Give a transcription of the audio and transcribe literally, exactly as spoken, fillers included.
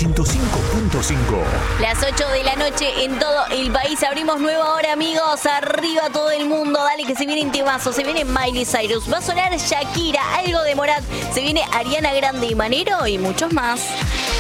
ciento cinco punto cinco. Las ocho de la noche en todo el país. Abrimos nueva hora, amigos. Arriba todo el mundo. Dale que se viene Temazo. Se viene Miley Cyrus. Va a sonar Shakira, algo de Morat. Se viene Ariana Grande y Manero y muchos más.